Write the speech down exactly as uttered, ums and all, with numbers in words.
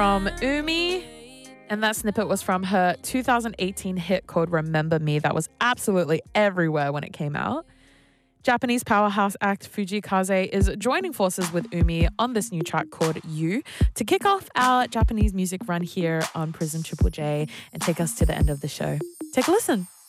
from Umi, and that snippet was from her two thousand eighteen hit called Remember Me that was absolutely everywhere when it came out. Japanese powerhouse act Fujikaze is joining forces with Umi on this new track called You to kick off our Japanese music run here on Prism Triple J and take us to the end of the show. Take a listen.